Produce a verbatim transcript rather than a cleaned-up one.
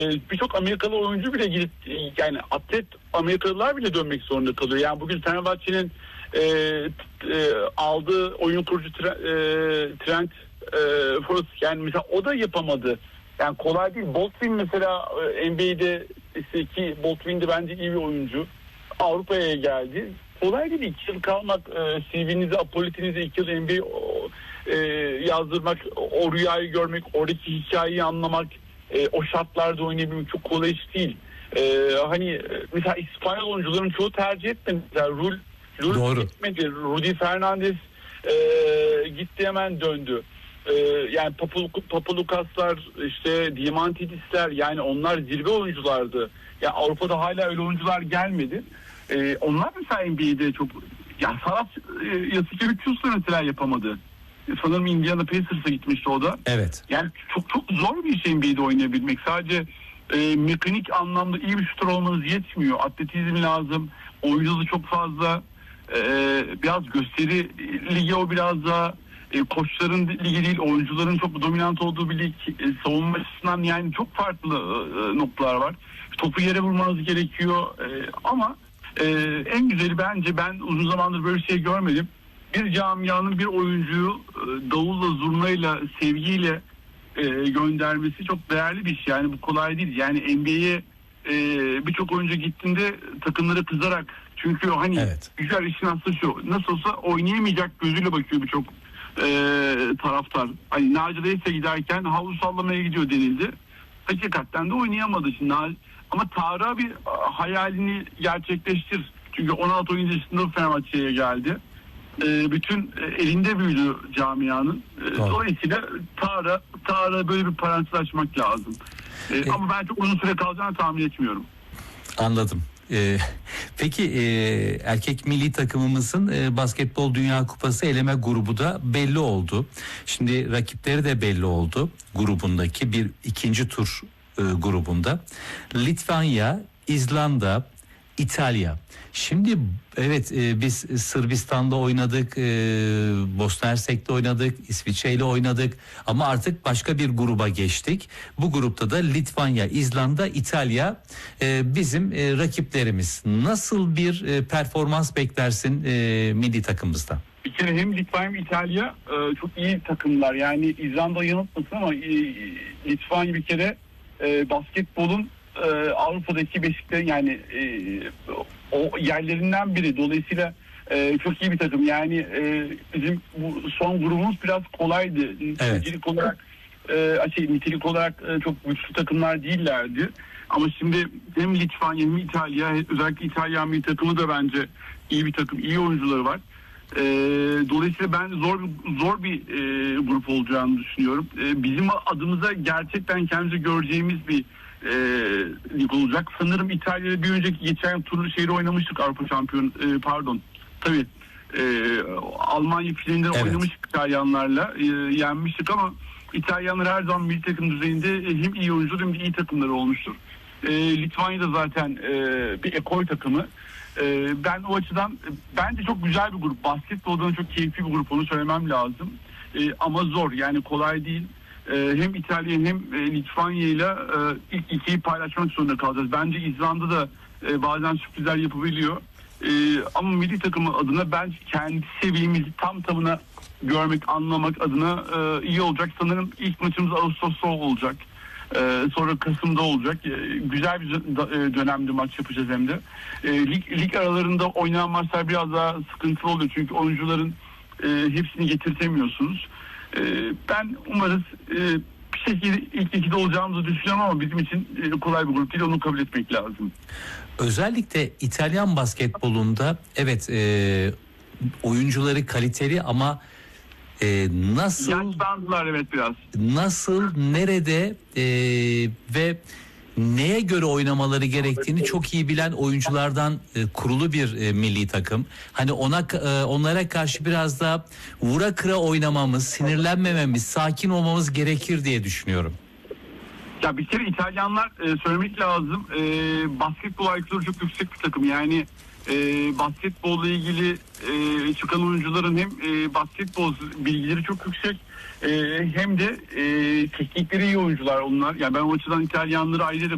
birçok Amerikalı oyuncu bile gidip, yani atlet Amerikalılar bile dönmek zorunda kalıyor. Yani bugün Fenerbahçe'nin e, e, aldığı oyun kurucu Trent, e, Trent e, Forrest, yani mesela o da yapamadı. Yani kolay değil. Baldwin mesela N B A'de ki Baldwin de bence iyi bir oyuncu. Avrupa'ya geldi. Kolay değil. İki yıl kalmak, e, C V'nizi, apolitinizi iki yıl N B A e, yazdırmak, o rüyayı görmek, oradaki hikayeyi anlamak, e, o şartlarda oynayabilmek çok kolay iş değil. E, hani mesela İspanyol oyuncuların çoğu tercih etmedi. Mesela Rul, Rul gitmedi. Rudy Fernandez e, gitti, hemen döndü. E, yani Papalucaslar, işte Diamantidisler, yani onlar zirve oyunculardı. Yani Avrupa'da hala öyle oyuncular gelmedi. E, onlar mesela N B A'de çok, yani Saras Yasikevicius da mesela yapamadı. Sanırım Indiana Pacers'a gitmişti o da. Evet. Yani çok çok zor bir şey N B A'de oynayabilmek. Sadece e, mekanik anlamda iyi bir şutör olmanız yetmiyor. Atletizm lazım. Oyuncusu çok fazla. E, biraz gösteri ligi o, biraz daha e, koçların ligi değil, oyuncuların çok dominant olduğu bir lig. E, savunma açısından yani çok farklı e, noktalar var. Topu yere vurmanız gerekiyor. E, ama e, en güzeli bence, ben uzun zamandır böyle bir şey görmedim. Bir camianın bir oyuncuyu e, davulla, zurnayla, sevgiyle e, göndermesi çok değerli bir şey. Yani bu kolay değil. Yani N B A'ye e, birçok oyuncu gittiğinde takımlara kızarak, çünkü hani evet, güzel işin aslı şu, nasıl olsa oynayamayacak gözüyle bakıyor birçok e, taraftar. Hani Naci Reis'e giderken havlu sallamaya gidiyor denildi. Hakikaten de oynayamadı. Şimdi ama Tarık'a bir hayalini gerçekleştir. Çünkü on altı oyuncu yaşında Fenerbahçe'ye geldi. E, bütün e, elinde büyüdü camianın. E, dolayısıyla Tarık'a Tarık'a böyle bir parantez açmak lazım. E, e, ama ben çok uzun süre kalacağını tahmin etmiyorum. Anladım. Ee, peki e, erkek milli takımımızın e, basketbol Dünya Kupası eleme grubu da belli oldu. Şimdi rakipleri de belli oldu. Grubundaki bir ikinci tur e, grubunda. Litvanya, İzlanda, İtalya. Şimdi evet e, biz Sırbistan'da oynadık, e, Bosna Hersek'te oynadık, İsviçre ile oynadık ama artık başka bir gruba geçtik. Bu grupta da Litvanya, İzlanda, İtalya e, bizim e, rakiplerimiz. Nasıl bir e, performans beklersin e, milli takımımızda? Bir kere hem Litvanya hem İtalya e, çok iyi takımlar. Yani İzlanda yanıltmasın ama e, Litvanya bir kere e, basketbolun e, Avrupa'daki beşiklerin, yani e, o yerlerinden biri. Dolayısıyla e, çok iyi bir takım. Yani e, bizim bu son grubumuz biraz kolaydı. Evet. Nitelik olarak e, şey, nitelik olarak e, çok güçlü takımlar değillerdi. Ama şimdi hem Litvanya hem İtalya, özellikle İtalyan milli takımı da bence iyi bir takım, iyi oyuncuları var. E, dolayısıyla ben zor zor bir e, grup olacağını düşünüyorum. E, bizim adımıza gerçekten kendimizi göreceğimiz bir e, lig olacak. Sanırım İtalya'da bir önceki geçen turlu şehri oynamıştık, Avrupa şampiyon e, pardon tabii e, Almanya finalinde evet. oynamıştık İtalyanlarla, e, yenmiştik ama İtalyanlar her zaman milli takım düzeyinde hem iyi oyuncular hem de iyi takımları olmuştur. E, Litvanya da zaten e, bir ekol takımı. E, ben o açıdan e, bence çok güzel bir grup. Basketboldan çok keyifli bir grup, onu söylemem lazım. E, ama zor, yani kolay değil. E, hem İtalya hem e, Litvanya ile e, ilk ikiyi paylaşmak zorunda kalacağız. Bence İzlanda da e, bazen sürprizler yapabiliyor. E, ama milli takımı adına ben kendi seviyemizi tam tamına görmek, anlamak adına e, iyi olacak. Sanırım ilk maçımız Ağustos'ta olacak. Ee, sonra Kasım'da olacak. Ee, güzel bir dönemde maç yapacağız hem de. Ee, lig, lig aralarında oynanan maçlar biraz daha sıkıntılı oluyor. Çünkü oyuncuların e, hepsini getirtemiyorsunuz. Ee, ben umarız e, bir şekilde ilk ikide olacağımızı düşünüyorum ama bizim için e, kolay bir grup değil, onu kabul etmek lazım. Özellikle İtalyan basketbolunda evet e, oyuncuları kaliteli ama Ee, nasıl yaşlandılar evet biraz. Nasıl, nerede e, ve neye göre oynamaları gerektiğini çok iyi bilen oyunculardan e, kurulu bir e, milli takım. Hani ona e, onlara karşı biraz daha vura kıra oynamamız, sinirlenmememiz, sakin olmamız gerekir diye düşünüyorum. Ya bir kere İtalyanlar e, söylemek lazım. E, basketbol I Q'ları çok yüksek bir takım. Yani e, basketbolla ilgili e, çıkan oyuncuların hem e, basketbol bilgileri çok yüksek e, hem de e, teknikleri iyi oyuncular onlar. Yani ben o açıdan İtalyanları ayrıca